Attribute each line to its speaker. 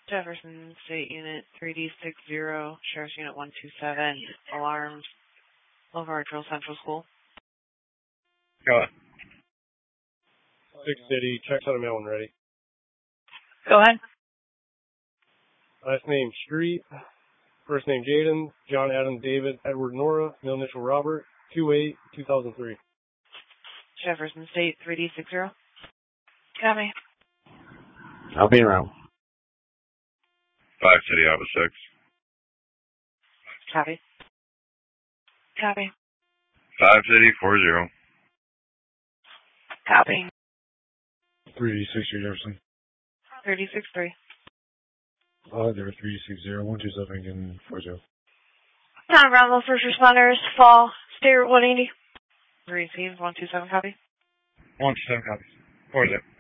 Speaker 1: Jefferson State Unit 3D60, Sheriff's Unit 127, alarms, Lovar Drill Central School.
Speaker 2: Go ahead.
Speaker 3: 6 City, checks on a mail when ready.
Speaker 1: Go ahead.
Speaker 3: Last name Street, first name Jaden, John Adam David Edward Nora, middle initial Robert, 2/8/2003.
Speaker 1: Jefferson State 3D60. Copy.
Speaker 4: I'll be around.
Speaker 2: 5 City, Iowa 6.
Speaker 1: Copy. Copy.
Speaker 2: 5 City, 40.
Speaker 1: Copy.
Speaker 5: 3D60 Jefferson.
Speaker 1: 3D63.
Speaker 5: There were 3D60, 127 and 40.
Speaker 1: Town Bravo first responders, fall, State Route 180. Received, 127 copy.
Speaker 2: 127 copies. 40.